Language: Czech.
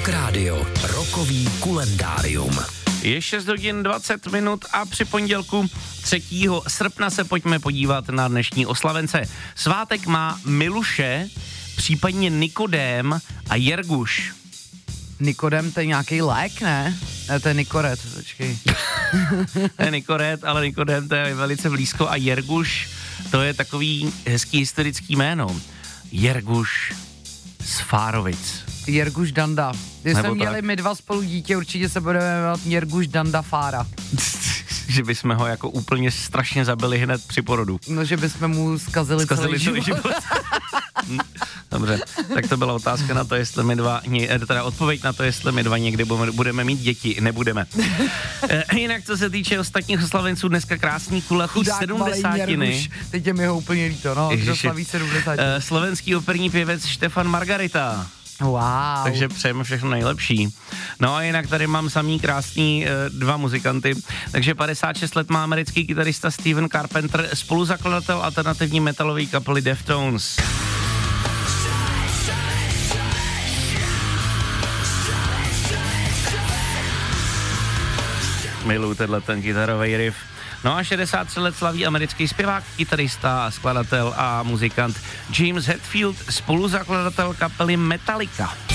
Rock Radio, rokový kulendárium. Je 6 hodin 20 minut a při pondělku 3. srpna se pojďme podívat na dnešní oslavence. Svátek má Miluše, případně Nikodém a Jerguš. Nikodém, to je nějaký lék, ne? To je Nikoret, počkej. To je Nikoret, ale Nikodém to je velice blízko a Jerguš, to je takový hezký historický jméno. Jerguš z Fárovic. Jerguš Danda. Když jsme Nebo měli tak. my dva spolu dítě, určitě se budeme jmenovat Jerguš Danda Fára. Že bychom ho jako úplně strašně zabili hned při porodu. No, že bychom mu zkazili celý život. Dobře, tak to byla otázka na to, jestli my dva, teda odpověď na to, jestli my dva někdy budeme mít děti, nebudeme. Jinak, co se týče ostatních oslavenců, dneska krásný kulatý 70. Teď je mi ho úplně líto, no, kdo slaví 70. Slovenský operní pěvec Štefan Margarita. Wow. Takže přejeme všechno nejlepší. No a jinak tady mám samý krásný dva muzikanty. Takže 56 let má americký kytarista Steven Carpenter, spoluzakladatel alternativní metalové kapely Deftones. Miluji ten kytarový riff. No a 63 let slaví americký zpěvák, kytarista, skladatel a muzikant James Hetfield, spoluzakladatel kapely Metallica.